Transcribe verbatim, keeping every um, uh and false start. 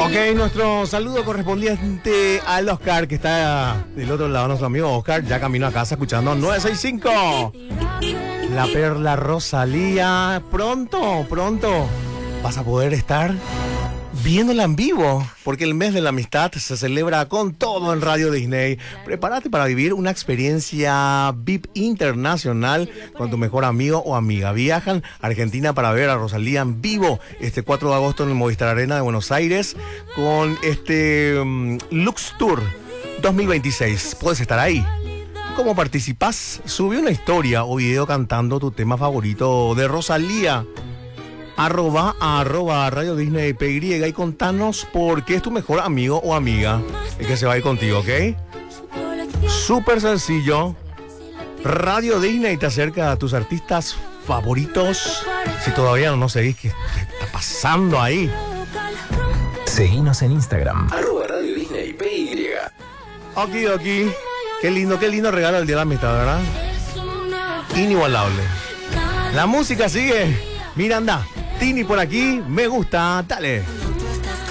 Ok, nuestro saludo correspondiente al Oscar, que está del otro lado, nuestro amigo Oscar, ya camino a casa escuchando nueve seis cinco. La Perla Rosalía. Pronto, pronto vas a poder estar viéndola en vivo, porque el mes de la amistad se celebra con todo en Radio Disney. Prepárate para vivir una experiencia V I P internacional con tu mejor amigo o amiga. Viajan a Argentina para ver a Rosalía en vivo este cuatro de agosto en el Movistar Arena de Buenos Aires con este um, Lux Tour dos mil veintiséis. Puedes estar ahí. ¿Cómo participás? Sube una historia o video cantando tu tema favorito de Rosalía. Arroba a arroba Radio Disney P Y y contanos por qué es tu mejor amigo o amiga el que se va a ir contigo, ¿ok? Súper sencillo. Radio Disney te acerca a tus artistas favoritos. Si todavía no seguís, ¿qué está pasando ahí? Seguinos en Instagram. Arroba Radio Disney P Y. Aquí, aquí. Qué lindo, qué lindo regalo el día de la amistad, ¿verdad? Inigualable. La música sigue. Miranda, Tini por aquí, me gusta, dale.